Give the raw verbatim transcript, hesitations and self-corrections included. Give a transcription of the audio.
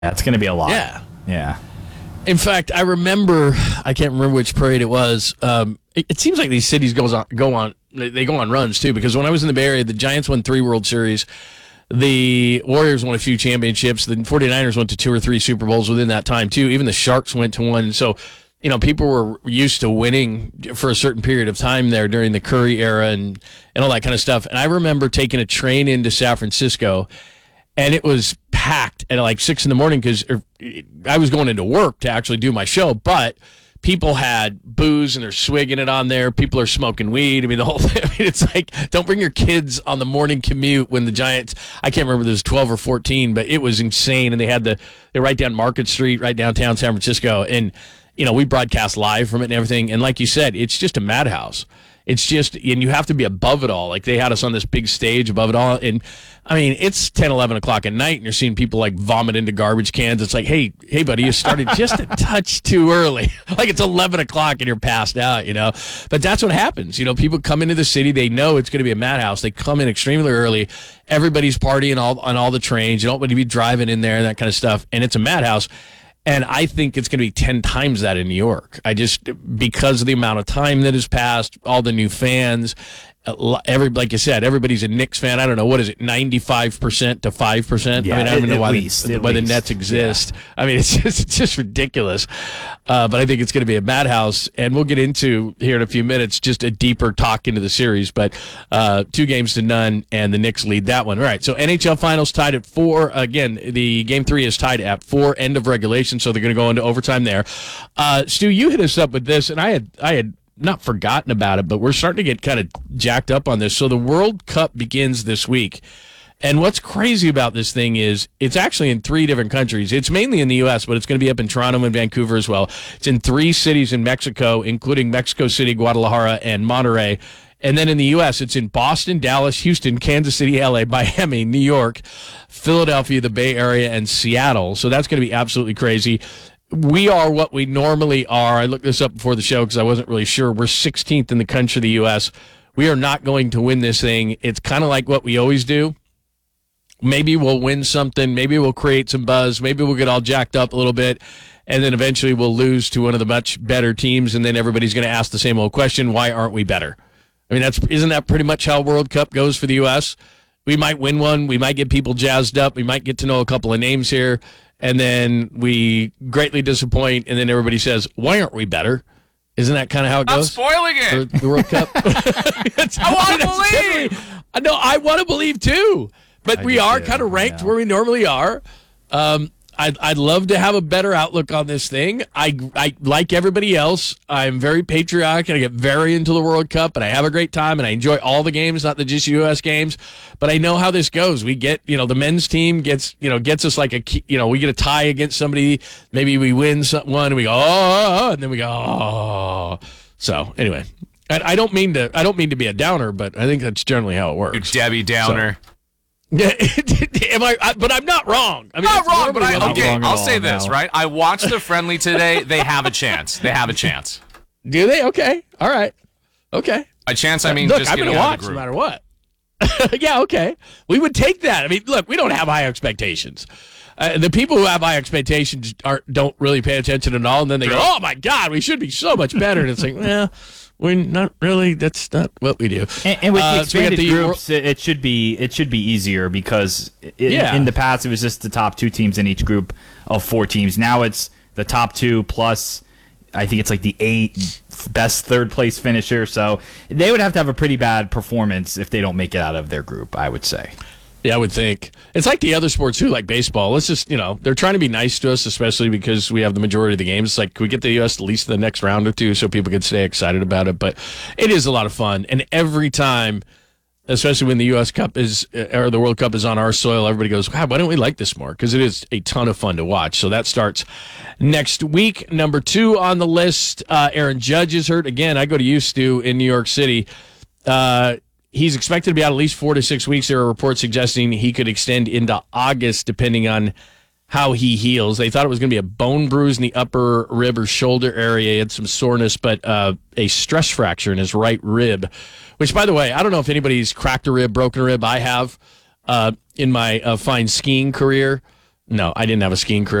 That's going to be a lot. Yeah. Yeah. In fact, I remember, I can't remember which parade it was. Um, it, it seems like these cities goes on, go on, they go on runs too, because when I was in the Bay Area, the Giants won three World Series. The Warriors won a few championships. The 49ers went to two or three Super Bowls within that time too. Even the Sharks went to one. So, you know, people were used to winning for a certain period of time there during the Curry era and, and all that kind of stuff. And I remember taking a train into San Francisco, and it was packed at like six in the morning because I was going into work to actually do my show, but people had booze and they're swigging it on there. People are smoking weed. I mean, the whole thing. I mean, it's like, don't bring your kids on the morning commute when the Giants, I can't remember if it was twelve or fourteen, but it was insane. And they had the, they right down Market Street, right downtown San Francisco. And, you know, we broadcast live from it and everything. And like you said, it's just a madhouse. It's just, and you have to be above it all. Like they had us on this big stage above it all. And I mean, it's ten, eleven o'clock at night and you're seeing people like vomit into garbage cans. It's like, hey, hey, buddy, you started just a touch too early. Like it's eleven o'clock and you're passed out, you know? But that's what happens. You know, people come into the city. They know it's going to be a madhouse. They come in extremely early. Everybody's partying all, on all the trains. You don't want to be driving in there and that kind of stuff. And it's a madhouse. And I think it's going to be ten times that in New York. I just, because of the amount of time that has passed, all the new fans, every like you said, everybody's a Knicks fan. I don't know, what is it, ninety-five percent to five percent? Yeah, I mean, I don't know why, least, the, why the Nets exist. Yeah. I mean, it's just, it's just ridiculous. Uh, but I think it's going to be a madhouse. And we'll get into, here in a few minutes, just a deeper talk into the series. But uh, two games to none, and the Knicks lead that one. All right, so N H L Finals tied at four. Again, the game three is tied at four, end of regulation, so they're going to go into overtime there. Uh, Stu, you hit us up with this, and I had I had not forgotten about it, but we're starting to get kind of jacked up on this. So the World Cup begins this week. And what's crazy about this thing is it's actually in three different countries. It's mainly in the U S, but it's going to be up in Toronto and Vancouver as well. It's in three cities in Mexico, including Mexico City, Guadalajara, and Monterrey. And then in the U S, it's in Boston, Dallas, Houston, Kansas City, L A, Miami, New York, Philadelphia, the Bay Area, and Seattle. So that's going to be absolutely crazy. We are what we normally are. I looked this up before the show because I wasn't really sure. We're sixteenth in the country, the U S. We are not going to win this thing. It's kind of like what we always do. Maybe we'll win something. Maybe we'll create some buzz. Maybe we'll get all jacked up a little bit. And then eventually we'll lose to one of the much better teams. And then everybody's going to ask the same old question, why aren't we better? I mean, that's isn't that pretty much how World Cup goes for the U S? We might win one. We might get people jazzed up. We might get to know a couple of names here. And then we greatly disappoint, and then everybody says, why aren't we better? Isn't that kind of how it goes? I'm spoiling it. For the World Cup. I want to believe. I know, I want to believe too. But I we are too, kind of ranked yeah. where we normally are. Um, I'd, I'd love to have a better outlook on this thing. I, I like everybody else. I'm very patriotic, and I get very into the World Cup, and I have a great time, and I enjoy all the games, not the just U S games. But I know how this goes. We get, you know, the men's team gets, you know, gets us like a, you know, we get a tie against somebody. Maybe we win one, and we go, oh, and then we go, oh. So anyway, I, I don't mean to, I don't mean to be a downer, but I think that's generally how it works. You're Debbie Downer. So, yeah, am I, I? But I'm not wrong. I mean, not wrong, but I, not okay. wrong at I'll all, say this, no. right? I watched the friendly today. They have a chance. They have a chance. Do they? Okay. All right. Okay. A chance. I mean, look, just I'm getting gonna out of watch the no group. matter what. Yeah. Okay. We would take that. I mean, look, we don't have high expectations. Uh, the people who have high expectations aren't don't really pay attention at all, and then they go, "Oh my God, we should be so much better." And it's like, well, we're not really. That's not what we do. And, and with the Uh, so we got expanded the- groups, it, it should be it should be easier because it, Yeah. in the past it was just the top two teams in each group of four teams. Now it's the top two plus, I think it's like the eight best third place finisher. So they would have to have a pretty bad performance if they don't make it out of their group, I would say. Yeah, I would think. It's like the other sports too, like baseball. Let's just, you know, they're trying to be nice to us, especially because we have the majority of the games. It's like, can we get the U S at least the next round or two so people can stay excited about it? But it is a lot of fun. And every time, especially when the U S Cup is, or the World Cup is on our soil, everybody goes, wow, why don't we like this more? Because it is a ton of fun to watch. So that starts next week. Number two on the list, uh, Aaron Judge is hurt. Again, I go to you, Stu, in New York City. Uh, He's expected to be out at least four to six weeks. There are reports suggesting he could extend into August, depending on how he heals. They thought it was going to be a bone bruise in the upper rib or shoulder area. He had some soreness, but uh, a stress fracture in his right rib, which, by the way, I don't know if anybody's cracked a rib, broken a rib. I have uh, in my uh, fine skiing career. No, I didn't have a skiing career.